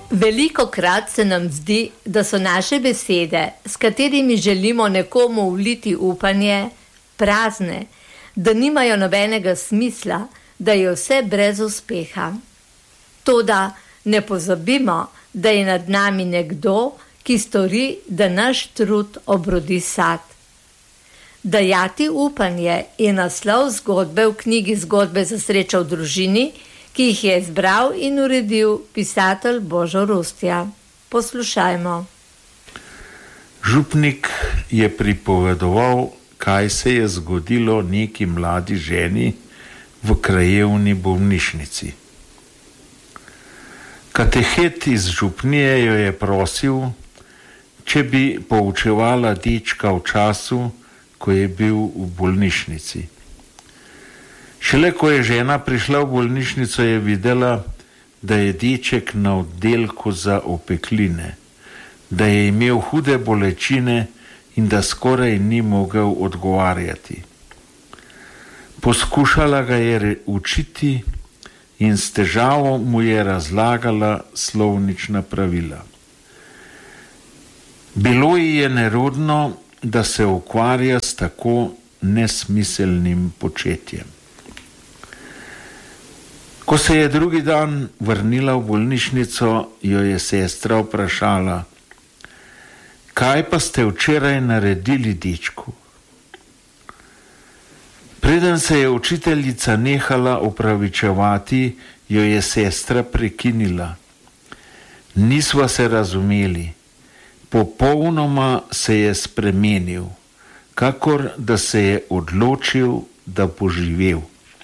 Velikokrat se nam zdi, da so naše besede, s katerimi želimo nekomu vliti upanje, prazne, da nimajo nobenega smisla, da je vse brez uspeha. Toda ne pozabimo, da je nad nami nekdo, ki stori, da naš trud obrodi sad. Dajati upanje je naslov zgodbe v knjigi Zgodbe za srečo v družini, ki jih je izbral in uredil pisatelj Božo Rustja. Poslušajmo. Župnik je pripovedoval, kaj se je zgodilo neki mladi ženi v krajevni bolnišnici. Katehet iz župnije jo je prosil, če bi poučevala dečka v času, ko je bil v bolnišnici. Šele ko je žena prišla v bolnišnico, je videla, da je deček na oddelku za opekline, da je imel hude bolečine in da skoraj ni mogel odgovarjati. Poskušala ga je učiti in s težavo mu je razlagala slovnična pravila. Bilo ji je nerodno, da se ukvarja s tako nesmiselnim početjem. Ko se je drugi dan vrnila v bolnišnico, jo je sestra vprašala: kaj pa ste včeraj naredili dečku? Preden se je učiteljica nehala opravičevati, jo je sestra prekinila. Nisva se razumeli. Popolnoma se je spremenil, kakor da se je odločil, da bo živel.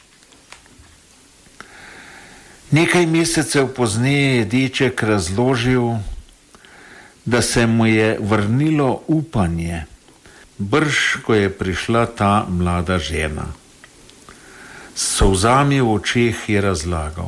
Nekaj mesecev pozneje je deček razložil, da se mu je vrnilo upanje, brž ko je prišla ta mlada žena. S solzami v očeh je razlagal: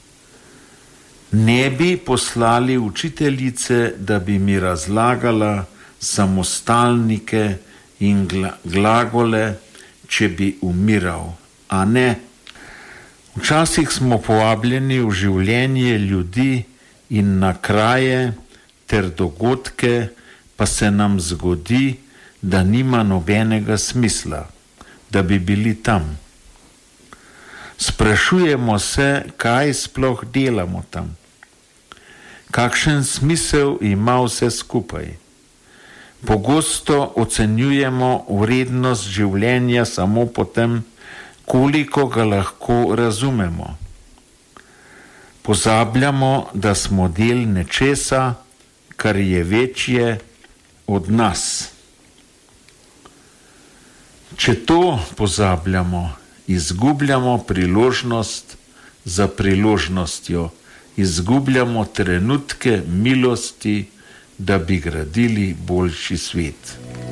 ne bi poslali učiteljice, da bi mi razlagala samostalnike in glagole, če bi umiral, a ne. Včasih smo povabljeni v življenje ljudi in na kraje ter dogodke, pa se nam zgodi, da nima nobenega smisla, da bi bili tam. Sprašujemo se, kaj sploh delamo tam. Kakšen smisel ima vse skupaj? Pogosto ocenjujemo vrednost življenja samo po tem, koliko ga lahko razumemo. Pozabljamo, da smo del nečesa, kar je večje od nas. Če to pozabljamo, izgubljamo priložnost za priložnostjo, izgubljamo trenutke milosti, da bi gradili boljši svet.